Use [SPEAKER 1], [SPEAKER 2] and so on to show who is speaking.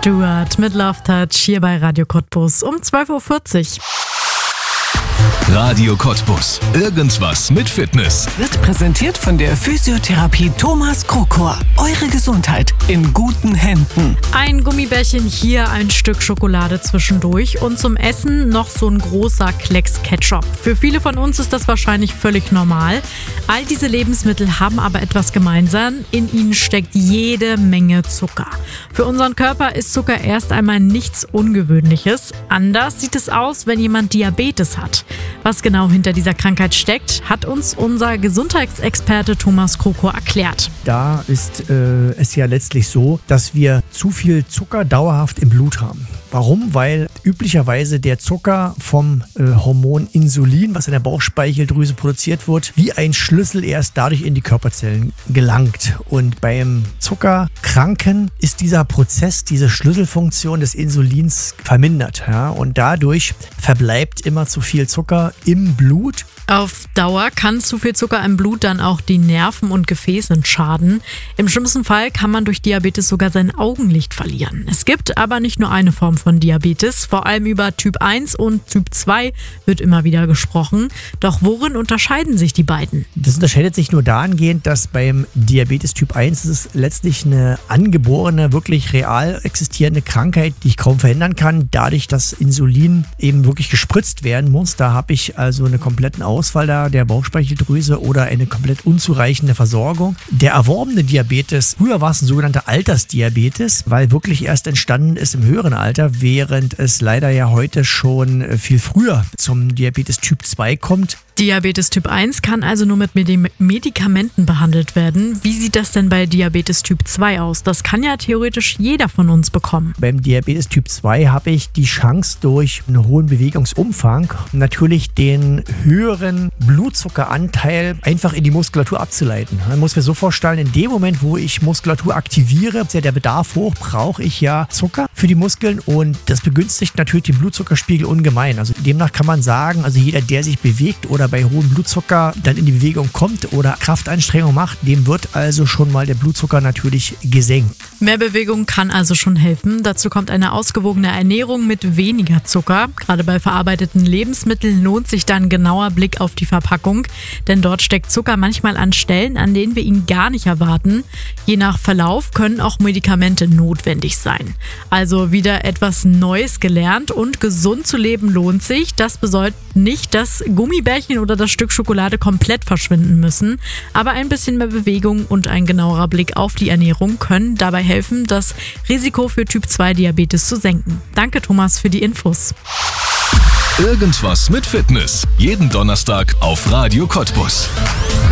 [SPEAKER 1] Stewart mit Love Touch hier bei Radio Cottbus um 12.40 Uhr.
[SPEAKER 2] Radio Cottbus. Irgendwas mit Fitness.
[SPEAKER 3] Wird präsentiert von der Physiotherapie Thomas Krokor. Eure Gesundheit in guten Händen.
[SPEAKER 1] Ein Gummibärchen hier, ein Stück Schokolade zwischendurch und zum Essen noch so ein großer Klecks Ketchup. Für viele von uns ist das wahrscheinlich völlig normal. All diese Lebensmittel haben aber etwas gemeinsam. In ihnen steckt jede Menge Zucker. Für unseren Körper ist Zucker erst einmal nichts Ungewöhnliches. Anders sieht es aus, wenn jemand Diabetes hat. Was genau hinter dieser Krankheit steckt, hat uns unser Gesundheitsexperte Thomas Krokor erklärt.
[SPEAKER 4] Da ist es ja letztlich so, dass wir zu viel Zucker dauerhaft im Blut haben. Warum? Weil üblicherweise der Zucker vom Hormon Insulin, was in der Bauchspeicheldrüse produziert wird, wie ein Schlüssel erst dadurch in die Körperzellen gelangt. Und beim Zuckerkranken ist dieser Prozess, diese Schlüsselfunktion des Insulins vermindert. Ja? Und dadurch verbleibt immer zu viel Zucker im Blut.
[SPEAKER 1] Auf Dauer kann zu viel Zucker im Blut dann auch die Nerven und Gefäße schaden. Im schlimmsten Fall kann man durch Diabetes sogar sein Augenlicht verlieren. Es gibt aber nicht nur eine Form von Diabetes, vor allem über Typ 1 und Typ 2 wird immer wieder gesprochen. Doch worin unterscheiden sich die beiden?
[SPEAKER 4] Das unterscheidet sich nur dahingehend, dass beim Diabetes Typ 1 ist es letztlich eine angeborene, wirklich real existierende Krankheit, die ich kaum verhindern kann, dadurch, dass Insulin eben wirklich gespritzt werden muss. Da habe ich also einen kompletten Ausfall der Bauchspeicheldrüse oder eine komplett unzureichende Versorgung. Der erworbene Diabetes, früher war es ein sogenannter Altersdiabetes, weil wirklich erst entstanden ist im höheren Alter, während es leider ja heute schon viel früher zum Diabetes Typ 2 kommt.
[SPEAKER 1] Diabetes Typ 1 kann also nur mit Medikamenten behandelt werden. Wie sieht das denn bei Diabetes Typ 2 aus? Das kann ja theoretisch jeder von uns bekommen.
[SPEAKER 4] Beim Diabetes Typ 2 habe ich die Chance, durch einen hohen Bewegungsumfang natürlich den höheren Blutzuckeranteil einfach in die Muskulatur abzuleiten. Man muss mir so vorstellen, in dem Moment, wo ich Muskulatur aktiviere, ist ja der Bedarf hoch, brauche ich ja Zucker für die Muskeln und das begünstigt natürlich den Blutzuckerspiegel ungemein. Also demnach kann man sagen, also jeder, der sich bewegt oder bei hohem Blutzucker dann in die Bewegung kommt oder Kraftanstrengung macht, dem wird also schon mal der Blutzucker natürlich gesenkt.
[SPEAKER 1] Mehr Bewegung kann also schon helfen. Dazu kommt eine ausgewogene Ernährung mit weniger Zucker. Gerade bei verarbeiteten Lebensmitteln lohnt sich dann ein genauer Blick auf die Verpackung, denn dort steckt Zucker manchmal an Stellen, an denen wir ihn gar nicht erwarten. Je nach Verlauf können auch Medikamente notwendig sein. Also wieder etwas Neues gelernt und gesund zu leben lohnt sich. Das bedeutet nicht, dass Gummibärchen oder das Stück Schokolade komplett verschwinden müssen, aber ein bisschen mehr Bewegung und ein genauerer Blick auf die Ernährung können dabei helfen, das Risiko für Typ 2 Diabetes zu senken. Danke Thomas für die Infos.
[SPEAKER 2] Irgendwas mit Fitness. Jeden Donnerstag auf Radio Cottbus.